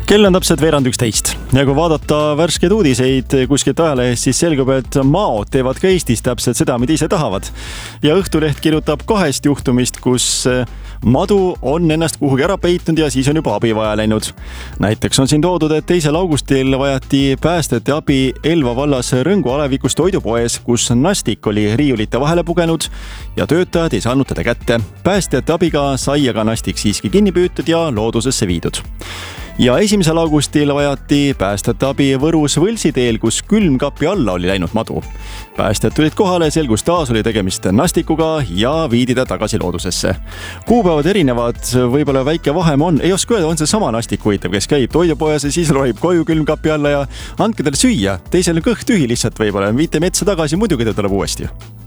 Kell on täpselt veerand 11 ja kui vaadata värskeid uudiseid kuskilt ajalehest, siis selgub, et maod teevad ka Eestis täpselt seda, mida ise tahavad. Ja Õhtuleht kirjutab 2 juhtumist, kus madu on ennast kuhugi ära peitnud ja siis on juba abi vaja läinud. Näiteks on siin toodud, et 2. augustil vajati päästjate abi Elva vallas Rõngu alevikus toidupoes, kus nastik oli riiulite vahele pugenud ja töötajad ei saanud teda kätte. Päästjate abiga sai aga nastik siiski kinni püütud ja loodusesse viidud. Ja 1. augustil vajati päästjate abi Võrus Võlsiteel, kus külmkapi alla oli läinud madu. Päästjad tulid kohale, selgus taas oli tegemist nastikuga ja viidi ta tagasi loodusesse. Kuupäevad erinevad, võib-olla väike vahem on. Ei oska öelda, on see sama nastikuitav, kes käib toidupoes ja siis rohib koju külmkapi alla ja andke talle süüa. Teisel on kõht tühi lihtsalt võib-olla. Viite metsa tagasi, muidugi ta tuleb uuesti.